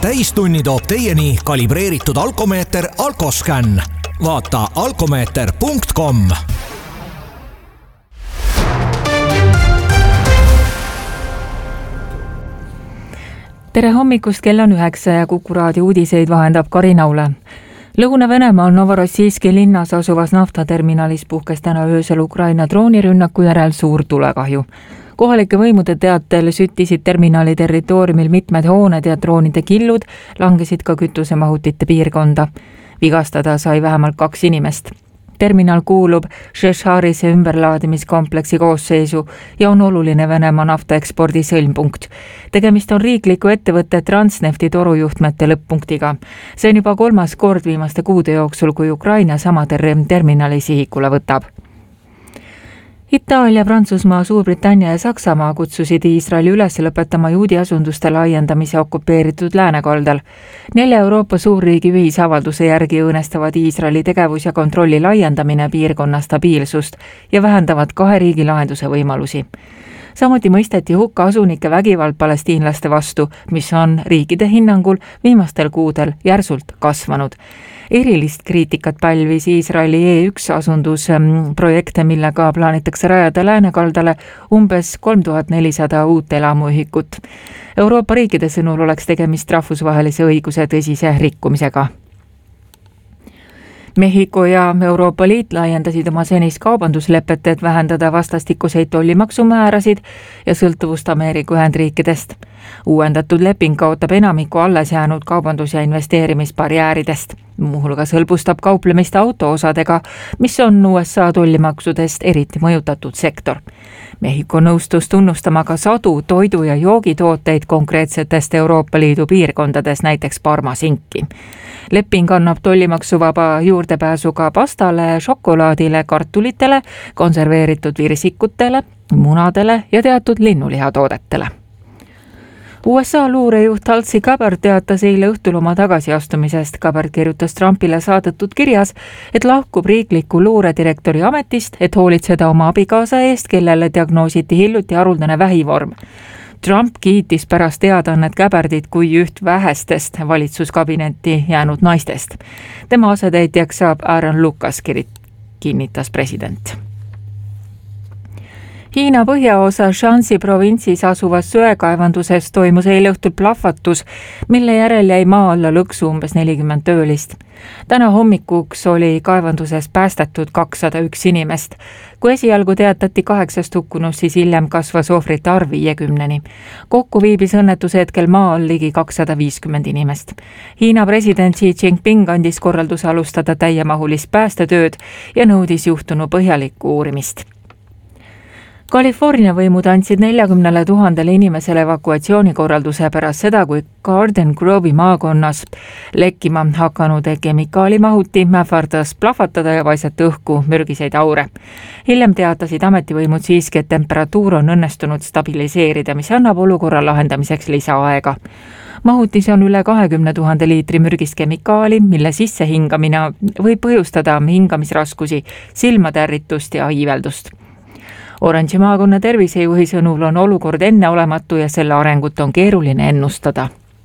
täistunni toob teieni kalibreeritud alkomeeter Alkoscan. Vaata alkomeeter.com. Tere hommikust, kell on 9 ja Kuku raadio uudiseid vahendab Karin Aule. Lõuna-Venemaal Novorossijski linnas asuvas naftaterminalis puhkes täna öösel Ukraina droonirünnaku järel suur tulekahju. Kohalike võimude teatel süttisid terminali territooriumil mitmed hooned ja droonide killud, langesid ka kütusemahutite piirkonda. Vigastada sai vähemalt 2 inimest. Terminal kuulub Šešarise ümberlaadimiskompleksi koosseisu ja on oluline Venemaa naftaekspordi sõlmpunkt. Tegemist on riikliku ettevõtte Transnefti torujuhtmete lõpp-punktiga. See on juba 3. kord viimaste kuude jooksul, kui Ukraina sama terminali sihikule võtab. Itaalia, Prantsusmaa, Suurbritannia ja Saksamaa kutsusid Iisraeli üles lõpetama juudi asunduste laiendamise okupeeritud läänekaldal. 4 Euroopa suurriigi ühisavalduse järgi õõnestavad Iisraeli tegevus ja kontrolli laiendamine piirkonna stabiilsust ja vähendavad 2 riigi lahenduse võimalusi. Samuti mõisteti hukka asunike vägivald palestiinlaste vastu, mis on riikide hinnangul viimastel kuudel järsult kasvanud. Erilist kriitikat pälvis Iisraeli E1 asundusprojekte, millega plaanitakse rajada läänekaldale umbes 3400 uut elamuühikut. Euroopa riikide sõnul oleks tegemist rahvusvahelise õiguse tõsise rikkumisega. Mehhiko ja Euroopa Liit laiendasid oma senist kaubanduslepet, et vähendada vastastikuseid tollimaksumäärasid ja sõltuvust Ameerika Ühendriikidest. Uuendatud leping kaotab enamiku alles jäänud kaubandus- ja investeerimisbarjääridest. Muuhulgas hõlbustab kauplemist autoosadega, mis on USA tollimaksudest eriti mõjutatud sektor. Mehhiko nõustus tunnustama ka sadu toidu- ja joogitooteid konkreetsetest Euroopa Liidu piirkondades, näiteks parmasinki. Leping annab tollimaksuvaba juurdepääsuga pastale, šokolaadile, kartulitele, konserveeritud virsikutele, munadele ja teatud linnulihatoodetele. USA luurejuht Tulsi Gabbard teatas eile õhtul oma tagasiastumisest. Gabbard kirjutas Trumpile saadetud kirjas, et lahkub riikliku luuredirektori ametist, et hoolitseda oma abikaasa eest, kellele diagnoositi hiljuti haruldane vähivorm. Trump kiitis pärast teadaannet Gabbardit kui üht vähestest valitsuskabinetti jäänud naistest. Tema asetäitjaks saab Aaron Lucas, kinnitas president. Hiina põhjaosa Shanxi provintsis asuvas söekaevanduses toimus eile õhtul plahvatus, mille järel jäi maa alla lõksu umbes 40 töölist. Täna hommikuks oli kaevanduses päästetud 201 inimest. Kui esialgu teatati 8 hukkunust, siis hiljem kasvas ohvrite arv 50-ni. Kokku viibis õnnetuse hetkel maa all ligi 250 inimest. Hiina president Xi Jinping andis korralduse alustada täiemahulist päästetööd ja nõudis juhtunu põhjalikku uurimist. California võimud andsid 40 000 inimesele evakuatsioonikorralduse pärast seda, kui Garden Grove'i maakonnas lekkima hakanud kemikaalimahuti ähvardas plahvatada ja paisata õhku mürgiseid aure. Hiljem teatasid ametivõimud siiski, et temperatuur on õnnestunud stabiliseerida, mis annab olukorra lahendamiseks lisaaega. Mahutis on üle 20 000 liitri mürgist kemikaali, mille sissehingamine võib põhjustada hingamisraskusi, silmatärritust ja iiveldust. Oranži maakonna tervisejuhi sõnul on olukord enneolematu ja selle arengut on keeruline ennustada.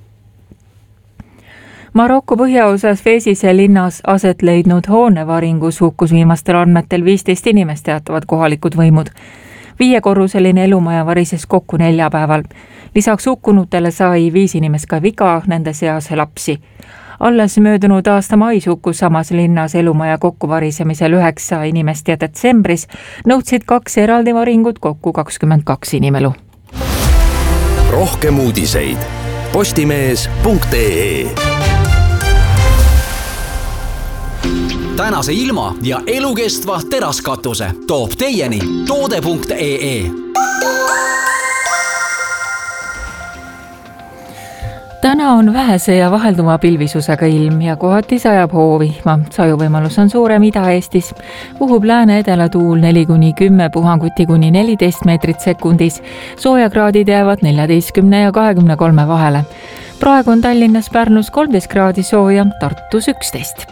Maroko põhjaosas Fesise linnas aset leidnud hoonevaringus hukkus viimastel andmetel 15 inimest, teatavad kohalikud võimud. 5-korruseline elumaja varises kokku 4 päeval. Lisaks hukkunutele sai 5 inimest ka viga, nende seas lapsi. Alles möödunud aasta mais hukkus samas linnas elumaja kokkuvarisemisel 9 inimest ja detsembris nõudsid 2 eraldi varingut kokku 22 inimelu. Rohkem uudiseid postimees.ee. Tänase ilma ja elukestva teraskatuse toob teieni toode.ee. Täna on vähese ja vahelduva pilvisusega ilm ja kohati sajab hoovihma. Sajuvõimalus on suurem Ida-Eestis. Puhub lääne-edela tuul 4-10, puhanguti kuni 14 meetrit sekundis. Soojakraadid jäävad 14 ja 23 vahele. Praegu on Tallinnas Pärnus 13 kraadi sooja, Tartus 11.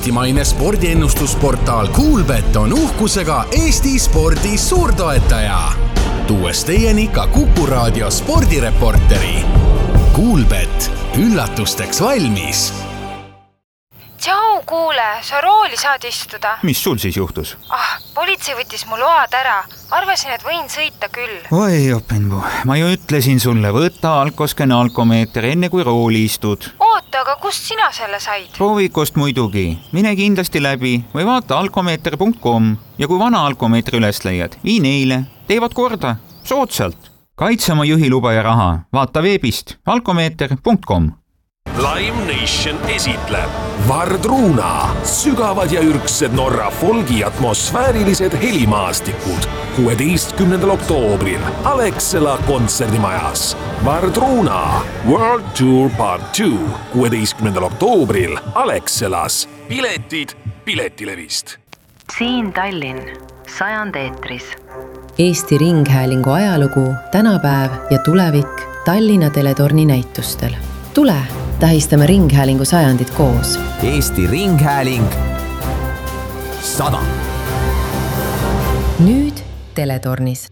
Eestimaine spordiennustusportaal Kuulbet on uhkusega Eesti spordi suurtoetaja. Tuues teieni ka Kuku Raadio spordireporteri. Kuulbet, üllatusteks valmis. Tšau, kuule, sa rooli saad istuda. Mis sul siis juhtus? Politsei võttis mu load ära. Arvasin, et võin sõita küll. Oi, Openbu, ma ju ütlesin sulle, võtta Alkosken alkomeeter enne kui rooli istud. Oota, aga kust sina selle said? Proovikost muidugi. Mine kindlasti läbi või vaata alkomeeter.com ja kui vana alkomeetri üles leiad, vii neile. Teevad korda, soodsalt. Kaitse oma juhiluba ja raha. Vaata veebist alkomeeter.com. Live Nation esitleb Vardruna, sügavad ja ürgsed Norra folgi atmosfäärilised helimaastikud 16. oktoobril Alexela kontserdimajas. Vardruna World Tour Part 2 16. oktoobril Alexelas. Piletid Piletilevist. Siin Tallinn, 100 eetris. Eesti Ringhäälingu ajalugu, tänapäev ja tulevik Tallinna teletorni näitustel. Tule, tähistame Ringhäälingu 100 koos. Eesti Ringhääling 100. Nüüd teletornis.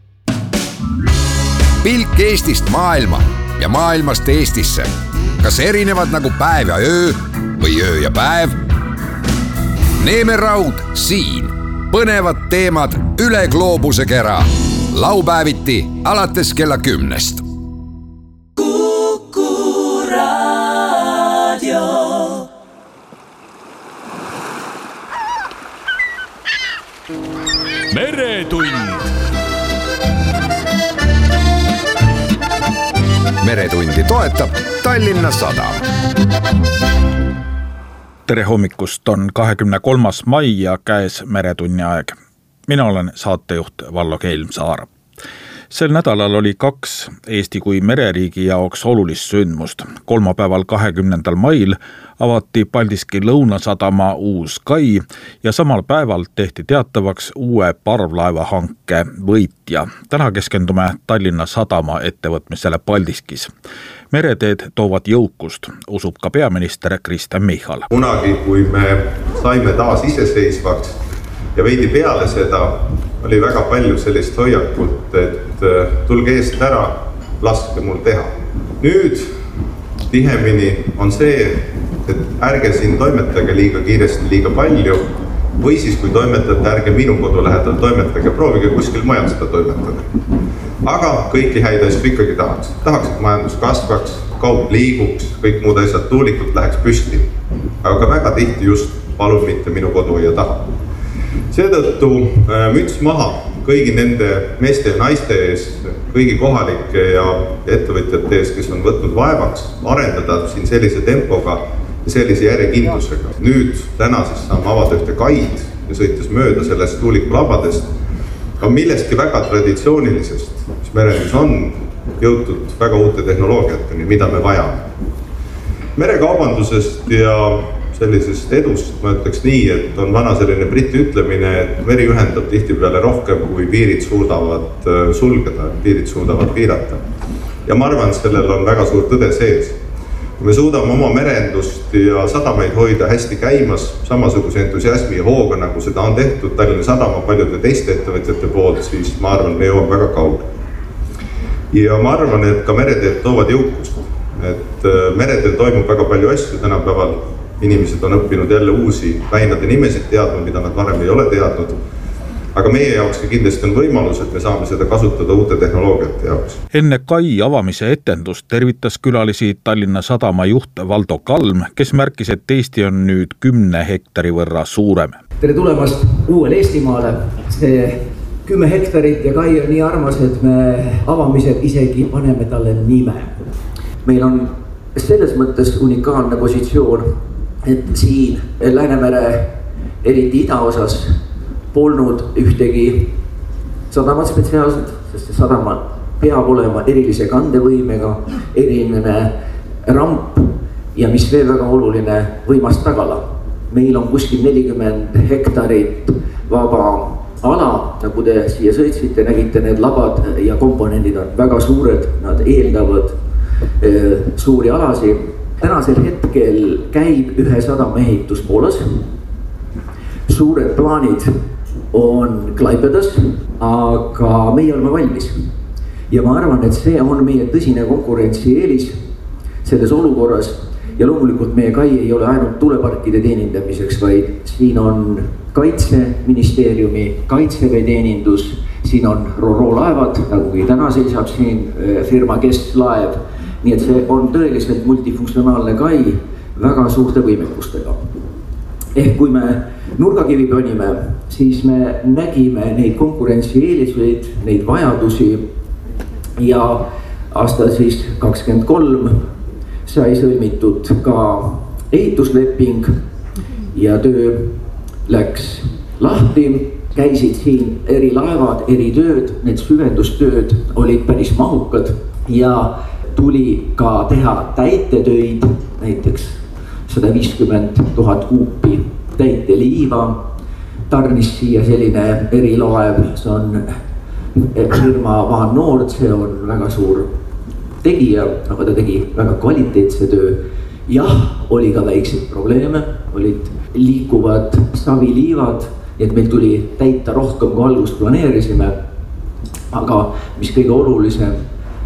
Pilk Eestist maailma ja maailmast Eestisse. Kas erinevad nagu päev ja öö või öö ja päev? Neeme Raud siin. Põnevad teemad üle gloobuse kera. Laupäeviti alates kella 10. Meretund. Meretundi toetab Tallinna Sadam. Tere hommikust, on 23. mai ja käes Meretunni aeg. Mina olen saatejuht Vallo Keilmsaar. Sel nädalal oli 2 Eesti kui mereriigi jaoks olulist sündmust. Kolmapäeval 20. mail avati Paldiski Lõunasadama uus kai ja samal päeval tehti teatavaks uue parvlaevahanke võitja. Täna keskendume Tallinna Sadama ettevõtmisele Paldiskis. Mereteed toovad jõukust, usub ka peaminister Kristen Michal. Kunagi, kui me saime taas iseseisvaks ja veidi peale seda, oli väga palju sellist hoiakut, et tulge eest ära, laske mul teha. Nüüd tihemini on see, et ärge siin toimetage liiga kiiresti, liiga palju, või siis kui toimetate, ärge minu kodu lähedal toimetage, proovige kuskil mujal seda toimetada. Aga kõiki häid asju ikkagi tahaks. Tahaks, et majandus kasvaks, kaup liiguks, kõik muud asjad, tuulikult läheks püsti. Aga väga tihti just palun mitte minu koduhoia taha. Seetõttu müts maha kõigi nende meeste ja naiste ees, kõigi kohalike ja ettevõtjate ees, kes on võtnud vaevaks arendada siin sellise tempoga ja sellise järjekindlusega. Nüüd täna siis saame avada ühte kaid ja sõites mööda sellest tuulikulabadest ka millestki väga traditsioonilisest, mis merendus on jõutud väga uute tehnoloogiateni, mida me vajame. Merekaubandusest ja sellisest edust ma ütleks nii, et on vana selline briti ütlemine, et meri ühendab tihtipeale rohkem, kui piirid suudavad sulgeda, piirid suudavad piirata. Ja ma arvan, et sellel on väga suur tõde sees. Kui me suudame oma merendust ja sadamaid hoida hästi käimas, samasuguse entusiasmi ja hooga, nagu seda on tehtud Tallinna Sadama paljude teiste ettevõtjate poolt, siis ma arvan, me jõuame väga kaugele. Ja ma arvan, et ka mereteed toovad jõukust. Et meredel toimub väga palju asju tänapäeval. Inimesed on õppinud jälle uusi väinade nimesid teadma, mida nad varem ei ole teadnud. Aga meie jaoks kindlasti on võimalus, et me saame seda kasutada uute tehnoloogiate jaoks. Enne kai avamise etendust tervitas külalisi Tallinna Sadama juht Valdo Kalm, kes märkis, et Eesti on nüüd 10 hektari võrra suurem. Tere tulemast uuele Eestimaale. See 10 hektarit ja kai on nii armas, et me avamisel isegi paneme talle nime. Meil on selles mõttes unikaalne positsioon, et siin Läänemere, eriti idaosas, polnud ühtegi sadamat spetsiaalselt, sest see sadama peab olema erilise kandevõimega, eriline ramp ja mis veel väga oluline, võimas tagala. Meil on kuskil 40 hektarit vaba ala, nagu te siia sõitsite, nägite, need labad ja komponendid on väga suured, nad eeldavad suuri alasi. Tänasel hetkel käib ühe sadama ehitus Poolas suured plaanid on Klaipedas, aga meie oleme valmis. Ja ma arvan, et see on meie tõsine konkurentsieelis selles olukorras ja loomulikult meie kai ei ole ainult tuuleparkide teenindamiseks, vaid siin on Kaitseministeeriumi, Kaitseväe teenindus, siin on RoRo laevad, nagu täna seisab siin firma Kes laev, nii et see on tõeliselt multifunktsionaalne kai väga suurte võimekustega. Ehk kui me nurgakivi panime, siis me nägime neid konkurentsieeliseid, neid vajadusi ja aasta siis 23 sai sõlmitud ka ehitusleping ja töö läks lahti, käisid siin eri laevad, eri tööd, need süvendustööd olid päris mahukad ja tuli ka teha täitetöid, näiteks 150 000 kuupi täiteliiva, tarnis siia selline erilaev, see on firma Van Noord, see on väga suur tegija, aga ta tegi väga kvaliteetse töö. Jah, oli ka väikseid probleeme, olid liikuvad saviliivad, et meil tuli täita rohkem kui algust planeerisime. Aga mis kõige olulisem,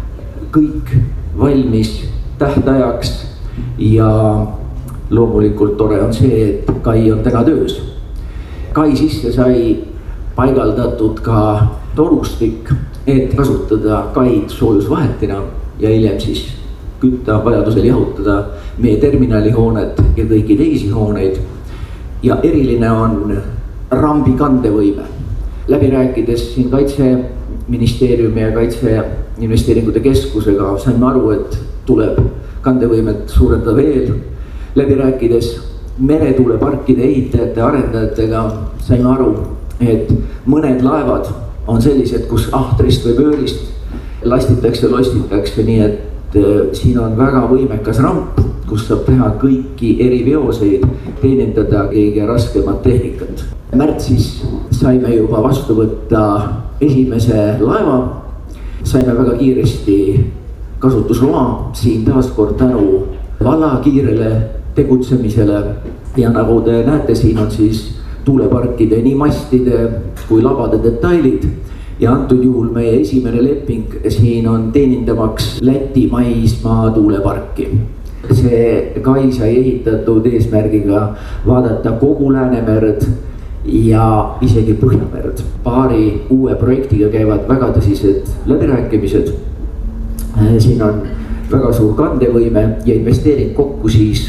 kõik valmis tähtajaks ja loomulikult tore on see, et kai on täna töös. Kai sisse sai paigaldatud ka torustik, et kasutada kaid soojusvahetina ja hiljem siis kütta, vajadusel jahutada meie terminalihoonet ja kõiki teisi hooneid. Ja eriline on rambi kandevõime. Läbi rääkides siin Kaitseministeeriumi ja Kaitseinvesteeringute Keskusega saime aru, et tuleb kandevõimet suurendada veel. Läbi rääkides meretuuleparkide ehitajate, arendajatega saime aru, et mõned laevad on sellised, kus ahtrist või pöörist lastitakse, lostitakse, nii et siin on väga võimekas ramp, kus saab teha kõiki eri veoseid, teenindada kõige raskemat tehnikat. Märtsis saime juba vastu võtta esimese laeva, saime väga kiiresti kasutusloa, siin taaskord tänu valla kiirele tegutsemisele ja nagu te näete, siin on siis tuuleparkide nii mastide kui labade detailid ja antud juhul meie esimene leping siin on teenindamaks Läti maismaa tuuleparki. See kai sai ehitatud eesmärgiga vaadata kogu Läänemerd ja isegi Põhjamerd. Paari uue projektiga käivad väga tõsised läbirääkimised. Siin on väga suur kandevõime ja investeering kokku siis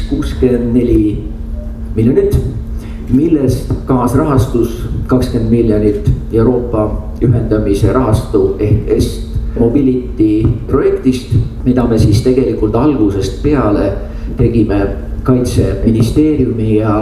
64 miljonit, millest kaasrahastus 20 miljonit Euroopa ühendamise rahastu ehk EST Mobility projektist, mida me siis tegelikult algusest peale tegime Kaitseministeeriumi ja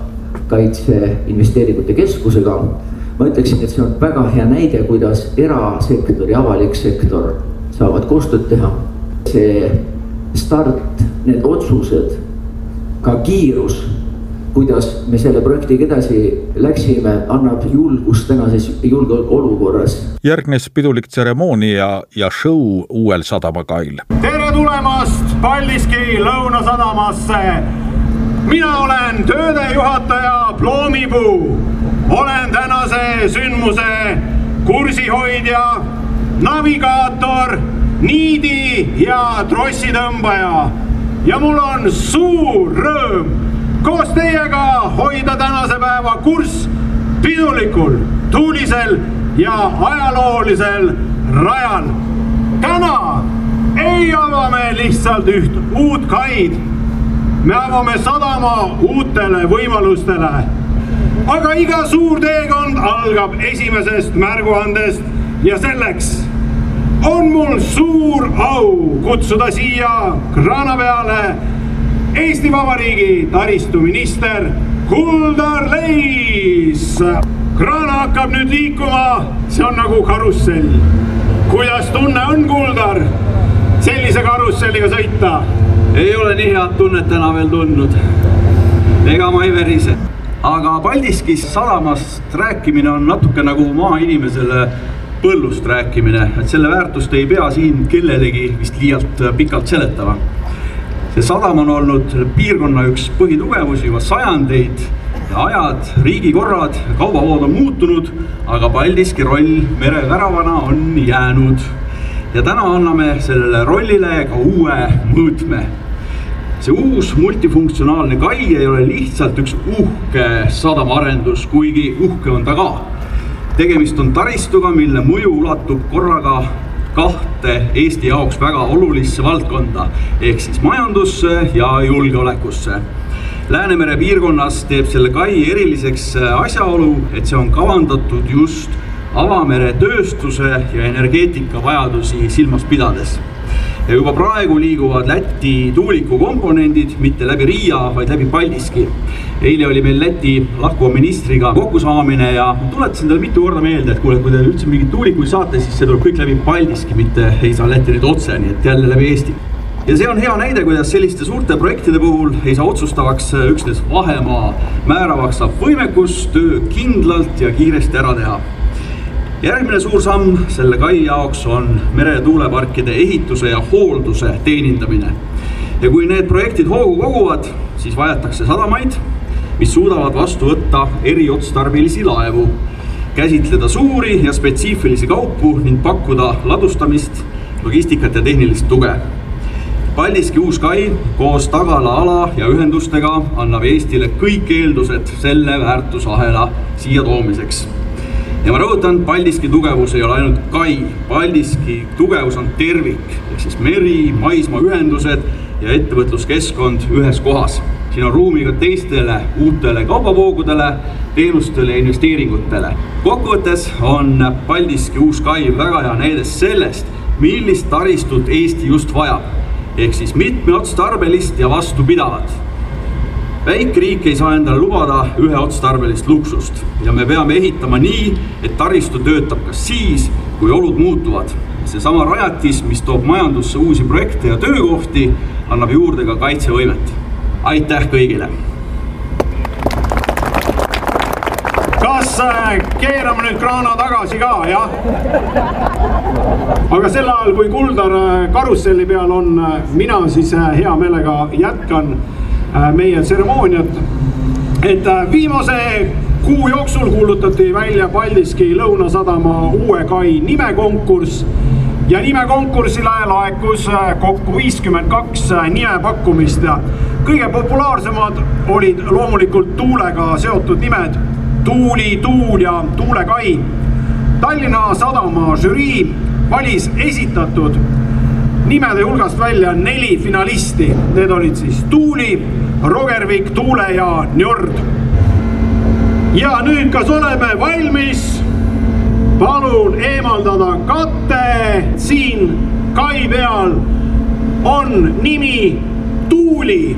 Kaitseinvesteeringute Keskusega. Ma ütleksin, et see on väga hea näide, kuidas erasektor ja avalik sektor saavad koostööd teha. See start, need otsused, ka kiirus, kuidas me selle projektiga edasi läksime, annab julgust tänases julgeolekuolukorras. Järgnes pidulik tseremoonia ja show uuel sadamakail. Tere tulemast Paldiski Lõunasadamasse! Mina olen töödejuhataja Ploomipuu. Olen tänase sündmuse kursihoidja, navigaator, niidi ja trossitõmbaja. Ja mul on suur rõõm koos teiega hoida tänase päeva kurss pidulikul, tuulisel ja ajaloolisel rajal. Täna ei ava me lihtsalt üht uut kaid. Me avame sadama uutele võimalustele. Aga iga suur teekond algab esimesest märguandest ja selleks on mul suur au kutsuda siia kraana peale Eesti Vabariigi taristuminister Kuldar Leis. Kraana hakkab nüüd liikuma, see on nagu karussell. Kuidas tunne on, Kuldar, sellise karusselliga sõita? Ei ole nii head tunnet täna veel tundnud. Ega ma ei verise. Aga Paldiskis sadamast rääkimine on natuke nagu maainimesele põllust rääkimine, et selle väärtust ei pea siin kellelegi vist liialt pikalt seletama. See sadam on olnud piirkonna üks põhitugevusi juba sajandeid. ajad, riigikorrad, kaubavood on muutunud, aga Paldiski roll mereväravana on jäänud. Ja täna anname sellele rollile ka uue mõõtme. See uus multifunktsionaalne kai ei ole lihtsalt üks uhke sadamaarendus, kuigi uhke on ta ka. Tegemist on taristuga, mille mõju ulatub korraga kahte Eesti jaoks väga olulisse valdkonda, ehk siis majandusse ja julgeolekusse. Läänemere piirkonnas teeb selle kai eriliseks asjaolu, et see on kavandatud just avamere tööstuse ja energeetika vajadusi silmas pidades. Ja juba praegu liiguvad Läti tuuliku komponendid mitte läbi Riia, vaid läbi Paldiski. Eile oli meil Läti lahkuva ministriga kokkusaamine ja tuletasin talle mitu korda meelde, et kuule, kui te üldse mingid tuulikuid saate, siis see tuleb kõik läbi Paldiski, mitte ei saa Läti nüüd otse, nii et jälle läbi Eesti. Ja see on hea näide, kuidas selliste suurte projektide puhul ei saa otsustavaks üksnes vahemaa, määravaks saab võimekus töö kindlalt ja kiiresti ära teha. Järgmine suur samm selle kai jaoks on meretuuleparkide ehituse ja hoolduse teenindamine. Ja kui need projektid hoogu koguvad, siis vajatakse sadamaid, mis suudavad vastu võtta eriotstarbelisi laevu, käsitleda suuri ja spetsiifilisi kaupu ning pakkuda ladustamist, logistikat ja tehnilist tuge. Paldiski uus kai koos tagala ala ja ühendustega annab Eestile kõik eeldused selle väärtusahela siia toomiseks. Ja ma rõhutan, Paldiski tugevus ei ole ainult kai. Paldiski tugevus on tervik, ehk siis meri, maismaa ühendused ja ettevõtluskeskkond ühes kohas. Siin on ruumi ka teistele uutele kaubavoogudele, teenustele ja investeeringutele. Kokkuvõttes on Paldiski uus kai väga hea näide sellest, millist taristut Eesti just vajab, ehk siis mitmeotstarbelist ja vastupidavat. Väike riik ei saa endale lubada üheotstarbelist luksust ja me peame ehitama nii, et taristu töötab ka siis, kui olud muutuvad. See sama rajatis, mis toob majandusse uusi projekte ja töökohti, annab juurde ka kaitsevõimet. Aitäh kõigile! Kas keerame nüüd kraana tagasi ka, jah? Aga sel ajal, kui Kuldar karusselli peal on, mina siis hea meelega jätkan meie tseremooniat, et viimase kuu jooksul kuulutati välja Paldiski Lõunasadama uue kai nimekonkurss ja nimekonkursile laekus kokku 52 nimepakkumist ja kõige populaarsemad olid loomulikult tuulega seotud nimed Tuuli, Tuul ja Tuulekai. Tallinna Sadama žürii valis esitatud nimede hulgast välja 4 finalisti. Need olid siis Tuuli, Rogervik, Tuule ja Njord. Ja nüüd kas oleme valmis? Palun eemaldada katte. Siin kai peal on nimi Tuuli.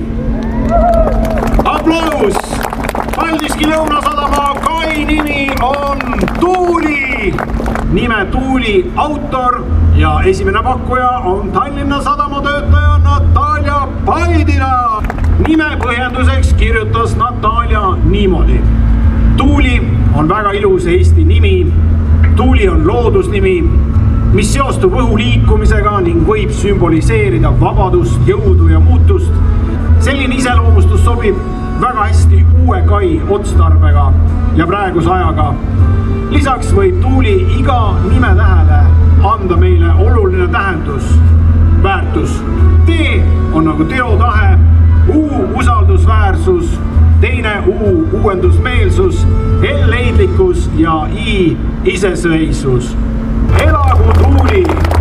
Aplaus! Paldiski Lõunasadama kai nimi on Tuuli. Nime Tuuli autor ja esimene pakkuja on Tallinna Sadama töötaja Natalja Paidina. Nime põhjenduseks kirjutas Natalja niimoodi. Tuuli on väga ilus Eesti nimi. Tuuli on loodusnimi, mis seostub õhu liikumisega ning võib sümboliseerida vabadust, jõudu ja muutust. Selline iseloomustus sobib väga hästi uue kai otstarbega ja praeguse ajaga. Lisaks võib Tuuli iga nime tähele anda meile oluline tähendus, väärtus. T on nagu teotahe, U usaldusväärsus, teine U uuendusmeelsus, L leidlikkus ja I iseseisvus. Elagu Tuuli!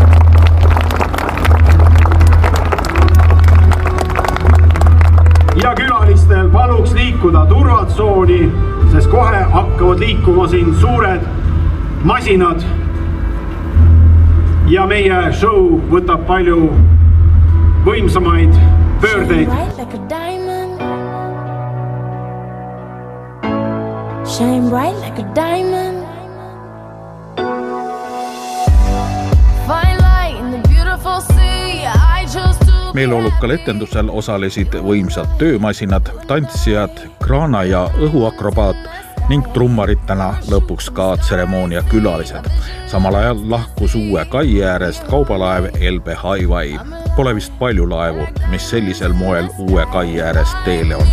Ja külalistel paluks liikuda turvatsooni, sest kohe hakkavad liikuma siin suured masinad. Ja meie show võtab palju võimsamaid pöördeid. Shine bright like a diamond. Find light in the beautiful sea. I chose to meeleolukal etendusel osalesid võimsad töömasinad, tantsijad, kraana ja õhuakrobaat ning trummaritena lõpuks ka tseremoonia külalised. Samal ajal lahkus uue kai äärest kaubalaev LB Highway. Pole vist palju laevu, mis sellisel moel uue kai äärest teele on